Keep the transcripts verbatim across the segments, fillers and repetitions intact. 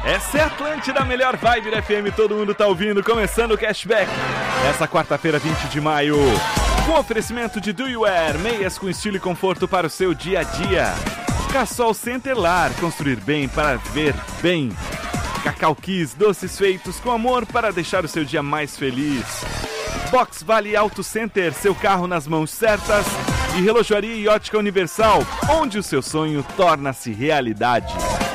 Essa é a Atlântida, melhor vibe da F M, todo mundo tá ouvindo, começando o Cashback. Essa quarta-feira, vinte de maio, com oferecimento de Do You Wear, meias com estilo e conforto para o seu dia a dia. Cassol Centelar, construir bem para ver bem. Cacau Kiss, doces feitos com amor para deixar o seu dia mais feliz. Box Vale Auto Center, seu carro nas mãos certas. E Relojoaria e Ótica Universal, onde o seu sonho torna-se realidade.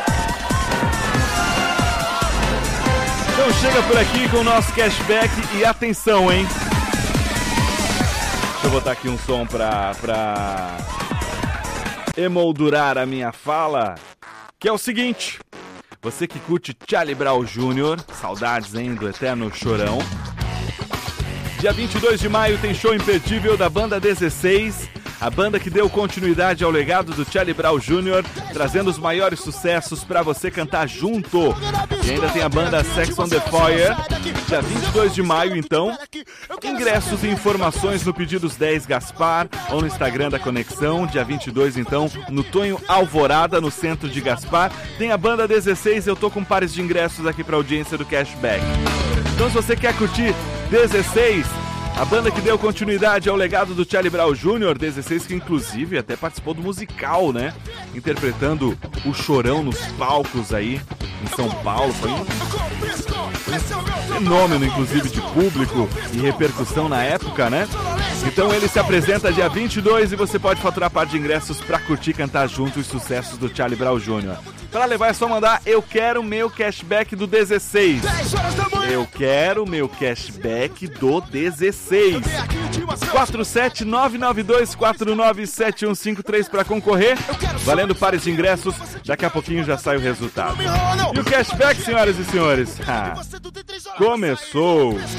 Então chega por aqui com o nosso cashback e atenção, hein? Deixa eu botar aqui um som pra, pra emoldurar a minha fala, que é o seguinte: você que curte Charlie Brown Júnior, saudades, hein, do eterno chorão. Dia vinte e dois de maio tem show imperdível da banda dezesseis, a banda que deu continuidade ao legado do Charlie Brown Júnior, trazendo os maiores sucessos pra você cantar junto. E ainda tem a banda Sex on the Fire, dia vinte e dois de maio, então. Ingressos e informações no Pedidos dez Gaspar ou no Instagram da Conexão, dia vinte e dois, então, no Tonho Alvorada, no centro de Gaspar. Tem a banda dezesseis, eu tô com pares de ingressos aqui pra audiência do Cashback. Então, se você quer curtir dezesseis, a banda que deu continuidade ao legado do Charlie Brown Júnior, dezesseis, que inclusive até participou do musical, né? Interpretando o Chorão nos palcos aí em São Paulo. Foi um, foi um fenômeno, inclusive, de público e repercussão na época, né? Então ele se apresenta dia vinte e dois e você pode faturar par de ingressos pra curtir e cantar junto os sucessos do Charlie Brown Júnior Pra levar é só mandar "Eu quero meu cashback do dezesseis". Eu quero meu cashback do dezesseis. quatro sete nove nove dois quatro nove sete um cinco três para concorrer. Valendo pares de ingressos. Daqui a pouquinho já sai o resultado. E o cashback, senhoras e senhores? Ah, começou!